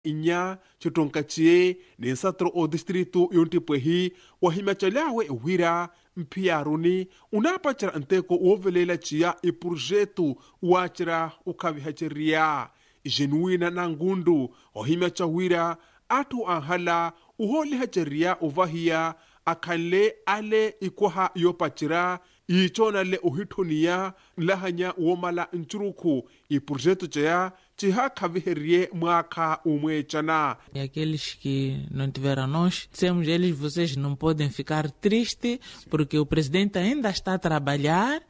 inya chitonkacie ni nsatro o distrito yontipwehi wahimachalawe wira mpiaruni unapachira nteko wovelela chia iprojeto wachira ukavihacheria genuina na ngundu ohimacha wira atu anhala uholihacheria uvahia akhanle ale ikwaha yopachira ichona le uhithunia lahanya womala nchuruku iprojeto chaya chiha kaviherie mwaka umwechana. E aqueles que não tiveram nós, dissemos eles, vocês não podem ficar tristes porque o presidente ainda está a trabalhar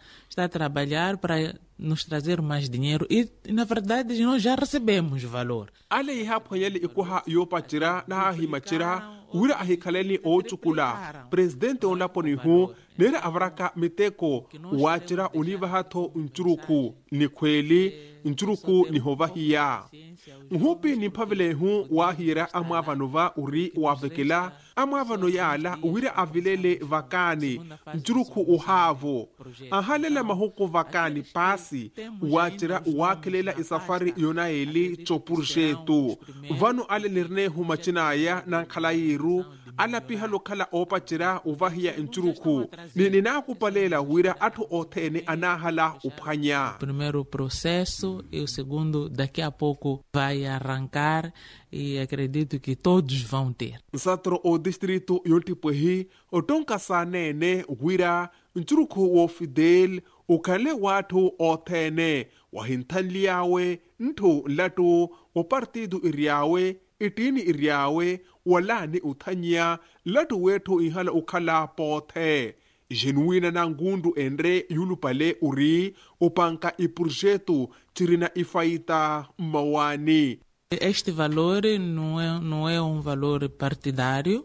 para nos trazer mais dinheiro e na verdade nós já recebemos valor. Ale ihaponyele ikuha yopachira na ahimachira wira ahikaleli o chukula presidente onaponi hu nera avraka miteko wachira univahato nchuruku ni kweli nchuruku ni hovahia nhupi ni pavile hu wahira amwavanova uri wavekela amwavano yala wira avilele vakani nchuruku uhavo ahalela mahuku vakani pasi wachira wakelela isafari yonaeli chopurshetu vanu ale nirne humachinaya na nkhalairu ala pihalo khala opachira uvahia nchuruku ninakupalela wira atu othene anahala uphanya. Primeiro processo e o segundo daqui a pouco vai arrancar e acredito que todos vão ter. Nsatro o distrito yontipwehi otonka sanene wira nchuruku wo Fidel ukale watu othene wahintanliyawe nthu latu o partido iriyawe itini iriyawe walani uthanya latu wetu ihala ukhala pothe genuina na ngundu endre yulupale uri upanka iprojeto tirina ifaita mawani. Este valor não é um valor partidário,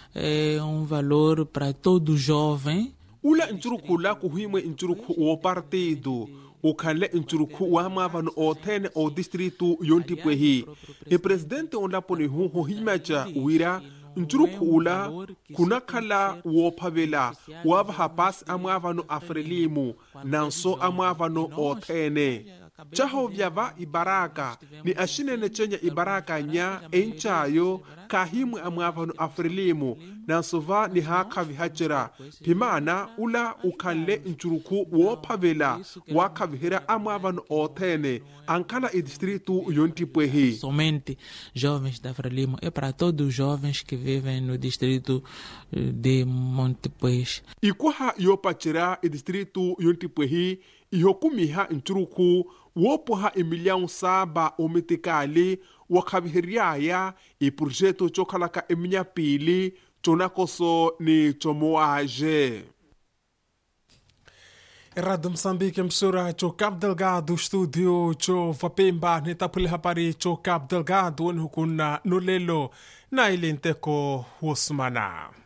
é um valor para todo jovem. Ula nchuruku la kuhimwe nchuruku wo partido ukhanle nchuruku wa mavano othene o distrito yontipwehi e presidente onlaponi hu himacha wira nchuruku ula kunakhala wophavela wavahapasi amwavano afrelimu nanso amwavano othene chaho vyava ibaraka ni ashinene chenya ibaraka nya enchayo kahimwe amwavano afrelimu nansova ni haka vihachera pimana ula ukhanle nchuruku wophavela wakhavihera amwavano othene ankhala idistrito yontipwehi. Somente jovens da Frelimo, é para todos os jovens que vivem no distrito de Montepuez. Ikuha yopachira idistrito yontipwehi ihokumiha nchuruku wopoha emilhão saba omitikali wakhaviheriaya iprojeto chokhalaka eminya pili chonakoso ni chomoaje. Rádio Moçambique, emissora cho Cabo Delgado, estúdio cho Vapemba, netapule hapari cho Cabo Delgado, onhukuna nolelo na ilenteko Osmana.